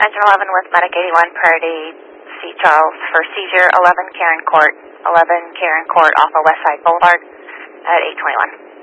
Engine 11 with Medic 81 Priority C. Charles for seizure 11 Karen Court off of West Side Boulevard at 8:21.